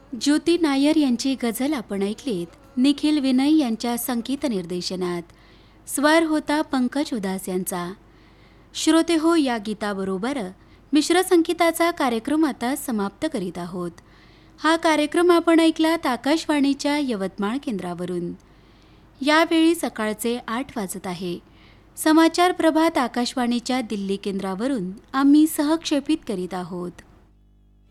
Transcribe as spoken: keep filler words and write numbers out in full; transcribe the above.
ज्योती नायर यांची गझल आपण ऐकलीत. निखिल विनय यांच्या संगीत निर्देशनात. स्वर होता पंकज उदास यांचा. श्रोते हो, या गीताबरोबर मिश्र संगीताचा कार्यक्रम आता समाप्त करीत आहोत. हा कार्यक्रम आपण ऐकलात आकाशवाणीच्या यवतमाळ केंद्रावरून. यावेळी सकाळचे आठ वाजत आहे. समाचार प्रभात आकाशवाणीच्या दिल्ली केंद्रावरून आम्ही सहक्षेपित करीत आहोत.